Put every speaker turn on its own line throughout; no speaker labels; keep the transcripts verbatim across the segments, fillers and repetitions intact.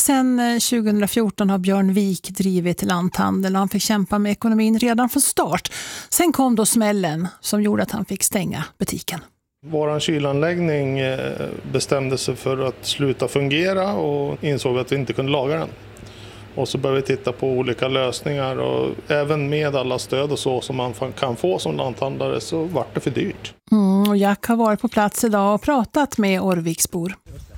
Sedan tjugohundrafjorton har Björn Wik drivit lanthandel och han fick kämpa med ekonomin redan från start. Sen kom då smällen som gjorde att han fick stänga butiken.
Vår kylanläggning bestämde sig för att sluta fungera och insåg att vi inte kunde laga den. Och så började vi titta på olika lösningar och även med alla stöd och så som man kan få som lanthandlare så var det för dyrt.
Mm, och Jack har varit på plats idag och pratat med Orviksbor.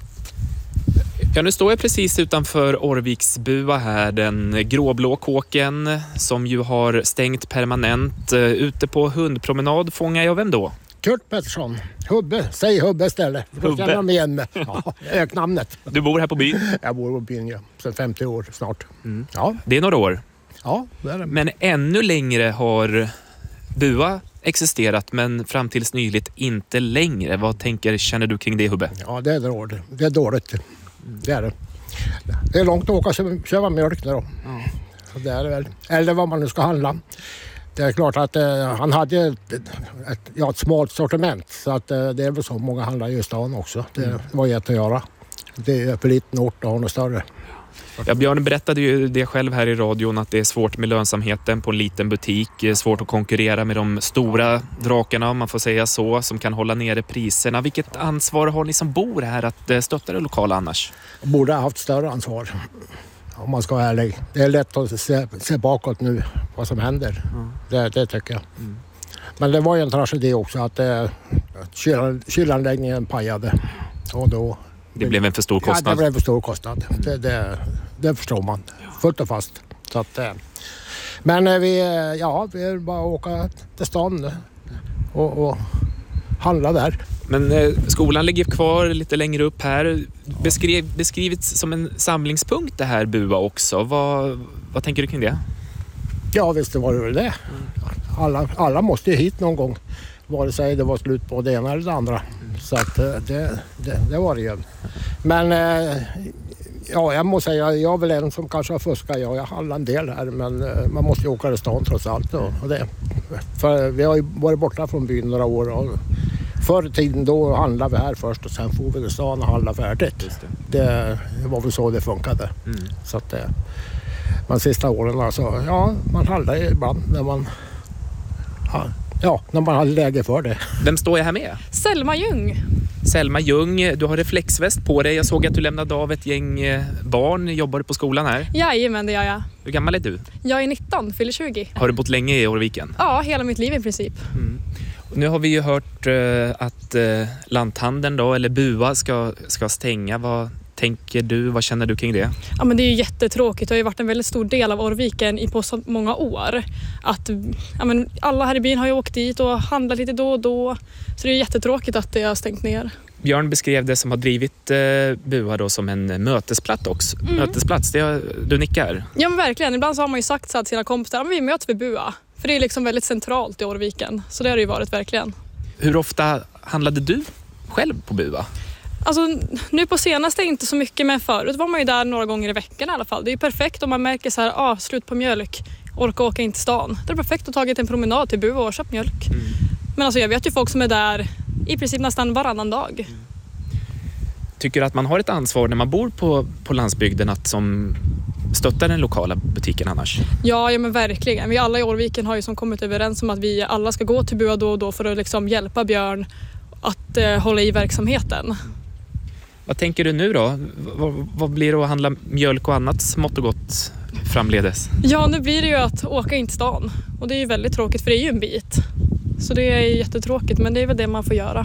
Ja, nu står jag precis utanför Orviksbua här, den gråblå kåken som ju har stängt permanent. Ute på hundpromenad fångar jag vem då?
Kurt Pettersson. Hubbe. Säg Hubbe istället. Då känner de igen mig. Ja, öknamnet.
Du bor här på byn?
Jag bor på byn, ja. Sedan femtio år snart.
Mm.
Ja.
Det är några år?
Ja, det är det.
Men ännu längre har Bua existerat, men fram tills nyligt inte längre. Vad tänker, känner du kring det, Hubbe?
Ja, det är dåligt. Det är dåligt. Det är det. Det är långt att åka och köpa mjölk nu då. Ja. Det är det väl. Eller vad man nu ska handla. Det är klart att eh, han hade ett, ett, ja, ett smalt sortiment så att eh, det är väl så många handlar i stan också. Det mm. var jätte att göra. Det är för liten ort och har något större.
Ja, Björn berättade ju det själv här i radion att det är svårt med lönsamheten på en liten butik. Svårt att konkurrera med de stora drakarna, om man får säga så, som kan hålla nere priserna. Vilket ansvar har ni som bor här att stötta det lokala annars?
Jag borde ha haft större ansvar. Om man ska vara ärlig. Det är lätt att se, se bakåt nu vad som händer. Mm. Det, det tycker jag. Mm. Men det var ju en tragedi också att, eh, att kyl, kylanläggningen pajade. Och då,
det blev en för stor kostnad?
Ja, det blev en för stor kostnad. Mm. Det, det, det förstår man. Fullt och fast. Så att, eh, men eh, vi, ja, vi är bara åka till stan och, och handla där.
Men eh, skolan ligger kvar lite längre upp här. Beskriv, beskrivits som en samlingspunkt det här Bua också. Vad, vad tänker du kring det?
Ja, visst det var det väl det. Alla, alla måste ju hit någon gång. Vare sig det var slut på det ena eller det andra. Så att det, det, det var det ju. Men eh, ja, jag måste säga, jag är väl en som kanske har fuskat. Jag, jag handlar en del här, men man måste ju åka till stan trots allt. Och, och det. För vi har ju varit borta från byn några år och förr i tiden då handlade vi här först och sen får vi till stan och handla färdigt. Just det. Det, det var väl så det funkade. Mm. Så att det, men sista åren alltså, ja, man handlade ibland när man, ja, när man hade läge för det.
Vem står jag här med?
Selma Ljung.
Selma Ljung, du har reflexväst på dig. Jag såg att du lämnade av ett gäng barn. Jobbar du på skolan här?
Jajamän, det gör jag.
Hur gammal är du?
Jag är nitton, fyller tjugo.
Har du bott länge i Orviken?
Ja, hela mitt liv i princip. Mm.
Nu har vi ju hört uh, att uh, lanthandeln då, eller Bua ska, ska stänga. Vad tänker du? Vad känner du kring det?
Ja, men det är ju jättetråkigt. Det har ju varit en väldigt stor del av Orviken i på så många år. Att, ja, men alla här i byn har ju åkt dit och handlat lite då och då. Så det är jättetråkigt att det har stängt ner.
Björn beskrev det som har drivit uh, Bua då som en mötesplats också. Mm. Mötesplats, det har, du nickar?
Ja, men verkligen. Ibland så har man ju sagt så att sina kompisar, ja, men vi möts vid Bua. För det är liksom väldigt centralt i Orviken. Så det har det ju varit verkligen.
Hur ofta handlade du själv på Bua?
Alltså nu på senaste inte så mycket, men förut var man ju där några gånger i veckan i alla fall. Det är ju perfekt om man märker så här, ah, slut på mjölk, orka åka in till stan. Det är perfekt att ta en promenad till Bua och köpa mjölk. Mm. Men alltså jag vet ju folk som är där i princip nästan varannan dag. Mm.
Tycker du att man har ett ansvar när man bor på, på landsbygden att som stötta den lokala butiken annars? Ja,
ja men verkligen. Vi alla i Orviken har ju som kommit överens om att vi alla ska gå till Bua då och då för att liksom hjälpa Björn att eh, hålla i verksamheten.
Vad tänker du nu då? Vad, vad blir det att handla mjölk och annat smått och gott framledes?
Ja, nu blir det ju att åka in till stan. Och det är ju väldigt tråkigt för det är ju en bit. Så det är jättetråkigt, men det är väl det man får göra.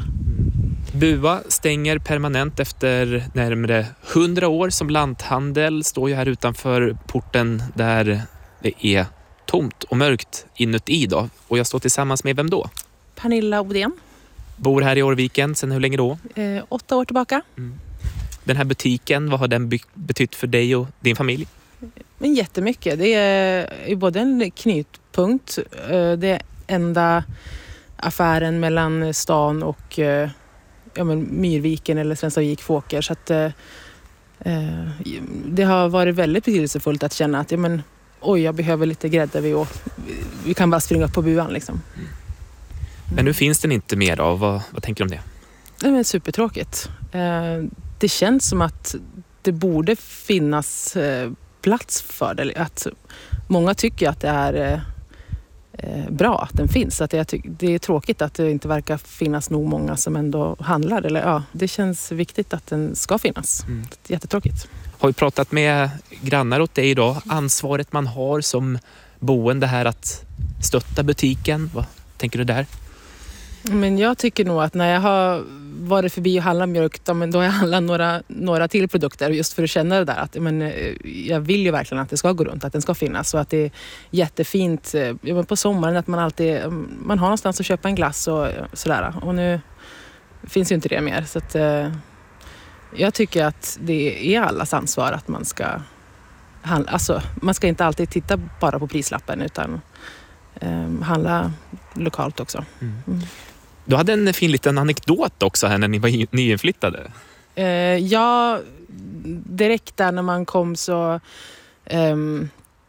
Bua stänger permanent efter närmare hundra år som lanthandel. Står ju här utanför porten där det är tomt och mörkt inuti då. Och jag står tillsammans med vem då?
Pernilla Odén.
Bor här i Orviken sedan hur länge då?
Eh, åtta år tillbaka. Mm.
Den här butiken, vad har den by- betytt för dig och din familj?
Men jättemycket. Det är både en knutpunkt. Det är enda affären mellan stan och ja, men Myrviken eller Svenstavik Fåker. Så att eh, det har varit väldigt betydelsefullt att känna att ja, men, oj, jag behöver lite grädde. Vi, och, vi kan bara springa upp på buan liksom. Mm.
Men nu finns den inte mer då. Vad, vad tänker du om det?
Det är supertråkigt. Eh, det känns som att det borde finnas eh, plats för det. Att många tycker att det är eh, bra att den finns. Att jag tycker, det är tråkigt att det inte verkar finnas nog många som ändå handlar. Eller, ja, det känns viktigt att den ska finnas. Mm. Jättetråkigt.
Har vi pratat med grannar åt dig idag? Ansvaret man har som boende här att stötta butiken. Vad tänker du där?
Men jag tycker nog att när jag har varit förbi och handlat mjölk, då, men då har jag handlat några, några till produkter just för att känna det där. Att, men, jag vill ju verkligen att det ska gå runt, att den ska finnas. Och att det är jättefint ja, på sommaren att man alltid man har någonstans att köpa en glass och sådär. Och nu finns ju inte det mer. Så att, jag tycker att det är allas ansvar att man ska handla. Alltså, man ska inte alltid titta bara på prislappen utan um, handla lokalt också. Mm. Mm.
Du hade en fin liten anekdot också här när ni var nyinflyttade.
Uh, ja, direkt där när man kom så um,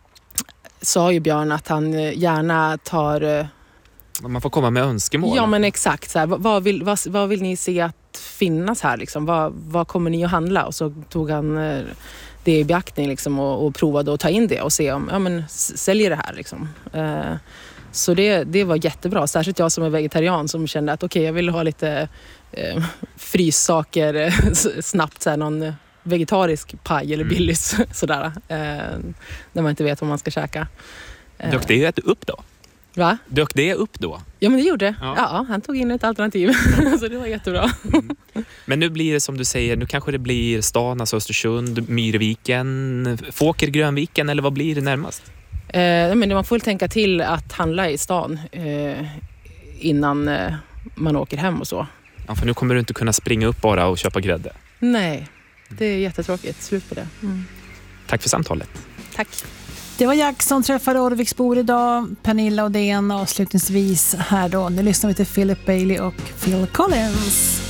sa ju Björn att han gärna tar... Uh,
man får komma med önskemål.
Ja, men exakt. Så här, vad, vill, vad, vad vill ni se att finnas här? Liksom? Vad, vad kommer ni att handla? Och så tog han uh, det i beaktning liksom, och, och provade att ta in det och se om ja, men, säljer det här. Liksom. Uh, Så det, det var jättebra. Särskilt jag som är vegetarian som kände att okej, okay, jag vill ha lite eh, fryssaker eh, snabbt. Så här, någon vegetarisk paj eller Billys. Mm. Sådär. Eh, när man inte vet vad man ska käka.
Eh. Dök det upp då?
Va?
Dök det upp då?
Ja, men det gjorde. Ja, ja han tog in ett alternativ. Så det var jättebra.
Mm. Men nu blir det som du säger, nu kanske det blir stan, alltså Östersund, Myrviken, Fåker, Grönviken eller vad blir det närmast?
Eh, men man får tänka till att handla i stan eh, innan eh, man åker hem och så.
Ja, för nu kommer du inte kunna springa upp bara och köpa grädde.
Nej, det är jättetråkigt. Slut på det. Mm.
Tack för samtalet.
Tack.
Det var Jack som träffade Orviksbor idag. Pernilla och Den avslutningsvis här då. Nu lyssnar vi till Philip Bailey och Phil Collins.